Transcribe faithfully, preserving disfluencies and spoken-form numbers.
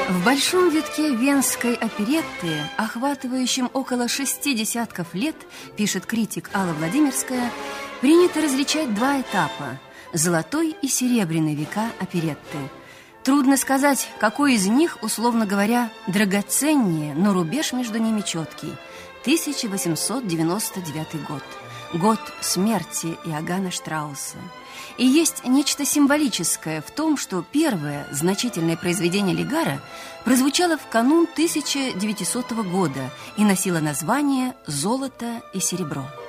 В большом витке венской оперетты, охватывающем около шести десятков лет, пишет критик Алла Владимирская, принято различать два этапа – золотой и серебряный века оперетты. Трудно сказать, какой из них, условно говоря, драгоценнее, но рубеж между ними четкий – тысяча восемьсот девяносто девятый год, год смерти Иоганна Штрауса. И есть нечто символическое в том, что первое значительное произведение Лигара прозвучало в канун тысяча девятисотого года и носило название «Золото и серебро».